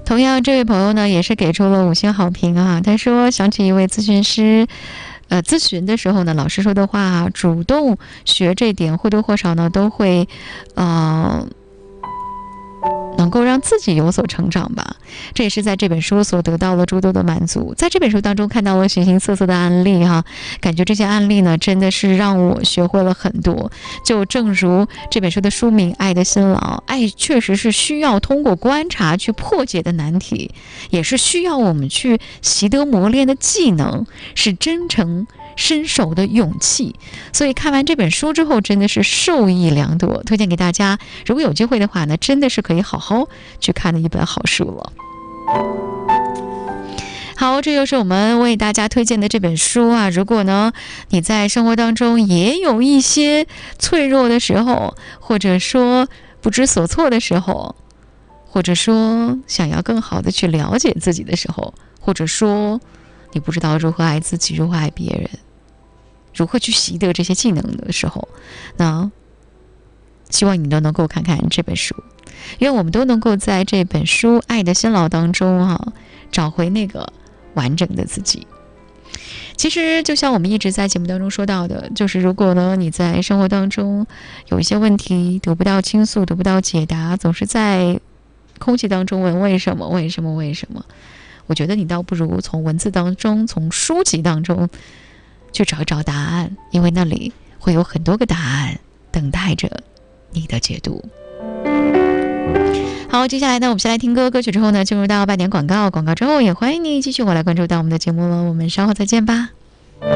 同样，这位朋友呢也是给出了5星好评啊。他说想起一位咨询师，咨询的时候呢，老师说的话，主动学这点或多或少呢都会，能够让自己有所成长吧。这也是在这本书所得到了诸多的满足。在这本书当中看到了形形色色的案例哈，感觉这些案例呢真的是让我学会了很多。就正如这本书的书名《爱的辛劳》，爱确实是需要通过观察去破解的难题，也是需要我们去习得磨练的技能，是真诚伸手的勇气。所以看完这本书之后真的是受益良多，推荐给大家。如果有机会的话呢，真的是可以好好去看的一本好书了。好，这就是我们为大家推荐的这本书啊。如果呢你在生活当中也有一些脆弱的时候，或者说不知所措的时候，或者说想要更好的去了解自己的时候，或者说你不知道如何爱自己，如何爱别人，如何去习得这些技能的时候，那希望你都能够看看这本书，愿我们都能够在这本书《爱的辛劳》当中找回那个完整的自己。其实就像我们一直在节目当中说到的，就是如果呢你在生活当中有一些问题得不到倾诉，得不到解答，总是在空气当中问为什么为什么为什么，我觉得你倒不如从文字当中，从书籍当中去找一找答案，因为那里会有很多个答案等待着你的解读。好，接下来呢我们先来听歌，歌曲之后呢进入到8点广告，广告之后也欢迎你继续过来关注到我们的节目了，我们稍后再见吧。